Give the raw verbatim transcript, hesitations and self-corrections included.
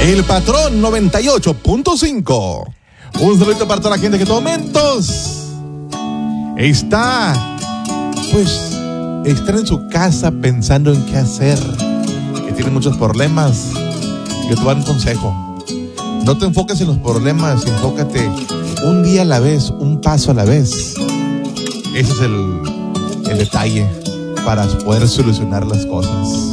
El Patrón noventa y ocho punto cinco. Un saludito para toda la gente que en estos momentos está, pues, está en su casa pensando en qué hacer, que tiene muchos problemas. Yo te voy a dar un consejo. No te enfoques en los problemas, enfócate un día a la vez, un paso a la vez. Ese es el, el detalle para poder solucionar las cosas.